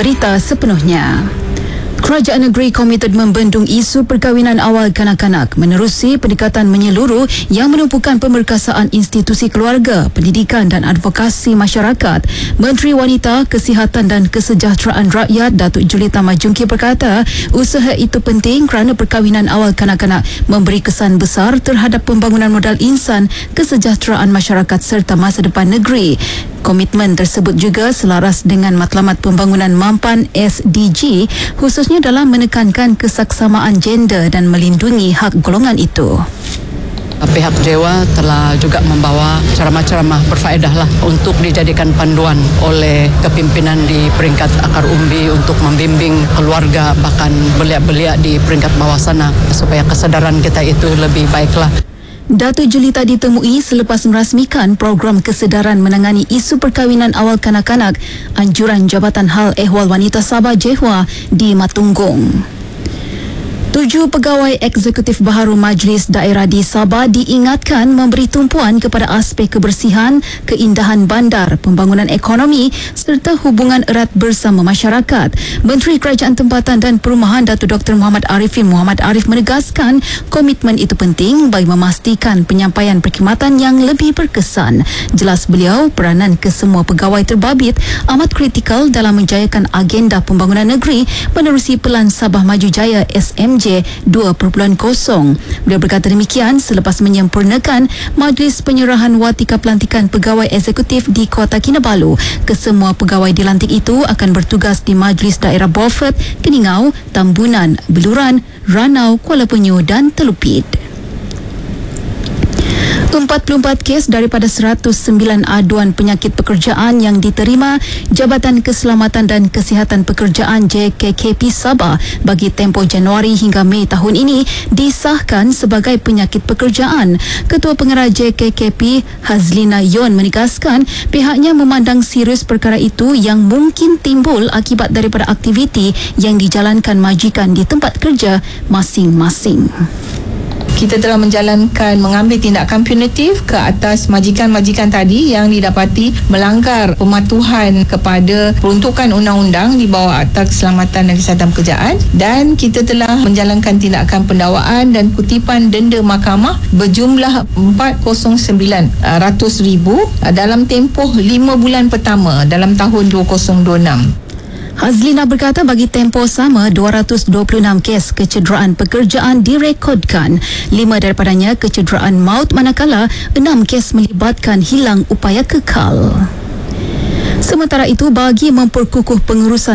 berita sepenuhnya. Kerajaan negeri komited membendung isu perkahwinan awal kanak-kanak menerusi pendekatan menyeluruh yang menumpukan pemerkasaan institusi keluarga, pendidikan dan advokasi masyarakat. Menteri Wanita, Kesihatan dan Kesejahteraan Rakyat Datuk Julita Majungki berkata, usaha itu penting kerana perkahwinan awal kanak-kanak memberi kesan besar terhadap pembangunan modal insan, kesejahteraan masyarakat serta masa depan negeri. Komitmen tersebut juga selaras dengan matlamat pembangunan mampan SDG, khususnya dalam menekankan kesaksamaan gender dan melindungi hak golongan itu. Pihak Dewa telah juga membawa ceramah-ceramah berfaedah untuk dijadikan panduan oleh kepimpinan di peringkat akar umbi untuk membimbing keluarga, bahkan belia-belia di peringkat bawah sana, supaya kesedaran kita itu lebih baiklah. Datuk Julita ditemui selepas merasmikan program kesedaran menangani isu perkahwinan awal kanak-kanak anjuran Jabatan Hal Ehwal Wanita Sabah JEHWA di Matunggung. 7 pegawai eksekutif baharu Majlis Daerah di Sabah diingatkan memberi tumpuan kepada aspek kebersihan, keindahan bandar, pembangunan ekonomi serta hubungan erat bersama masyarakat. Menteri Kerajaan Tempatan dan Perumahan Datuk Dr. Muhammad Arifin Muhammad Arif menegaskan komitmen itu penting bagi memastikan penyampaian perkhidmatan yang lebih berkesan. Jelas beliau, peranan kesemua pegawai terbabit amat kritikal dalam menjayakan agenda pembangunan negeri menerusi Pelan Sabah Maju Jaya SMJ 2.0. Beliau berkata demikian selepas menyempurnakan Majlis Penyerahan Watika Pelantikan Pegawai Eksekutif di Kota Kinabalu. Kesemua pegawai dilantik itu akan bertugas di Majlis Daerah Beaufort, Keningau, Tambunan, Beluran, Ranau, Kuala Penyu dan Telupit. 44 kes daripada 109 aduan penyakit pekerjaan yang diterima Jabatan Keselamatan dan Kesihatan Pekerjaan JKKP Sabah bagi tempoh Januari hingga Mei tahun ini disahkan sebagai penyakit pekerjaan. Ketua Pengarah JKKP Hazlina Yon menegaskan pihaknya memandang serius perkara itu yang mungkin timbul akibat daripada aktiviti yang dijalankan majikan di tempat kerja masing-masing. Kita telah mengambil tindakan punitif ke atas majikan-majikan tadi yang didapati melanggar pematuhan kepada peruntukan undang-undang di bawah Akta Keselamatan dan Kesihatan Pekerjaan, dan kita telah menjalankan tindakan pendakwaan dan kutipan denda mahkamah berjumlah 409,000 dalam tempoh 5 bulan pertama dalam tahun 2026. Hazlina berkata bagi tempoh sama 226 kes kecederaan pekerjaan direkodkan. 5 daripadanya kecederaan maut manakala 6 kes melibatkan hilang upaya kekal. Sementara itu, bagi memperkukuh pengurusan